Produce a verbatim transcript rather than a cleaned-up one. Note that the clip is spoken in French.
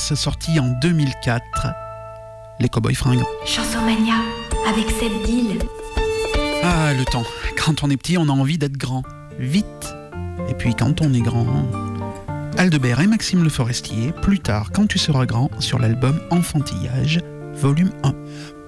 sorti en deux mille quatre. Les Cowboys Fringants. Chansomania avec Seb Deal. Ah, le temps. Quand on est petit, on a envie d'être grand. Vite. Et puis quand on est grand... Aldebert et Maxime Le Forestier, plus tard, quand tu seras grand, sur l'album Enfantillage, volume un.